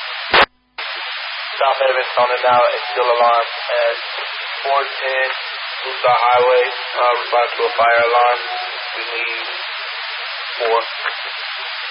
South Evans on and out, it's still alarm at 410 Blue Star Highway, responding to a fire alarm. We need 4.